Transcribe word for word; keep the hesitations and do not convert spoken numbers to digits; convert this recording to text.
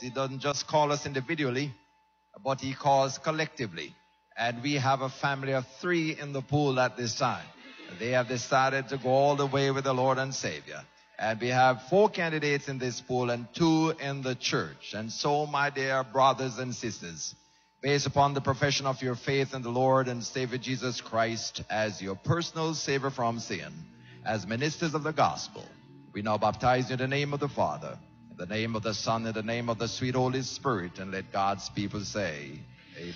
He doesn't just call us individually, but he calls collectively. And we have a family of three in the pool at this time. They have decided to go all the way with the Lord and Savior. And we have four candidates in this pool and two in the church. And so, my dear brothers and sisters, based upon the profession of your faith in the Lord and Savior Jesus Christ as your personal Savior from sin, as ministers of the gospel, we now baptize you in the name of the Father, in the name of the Son, in the name of the sweet Holy Spirit, and let God's people say,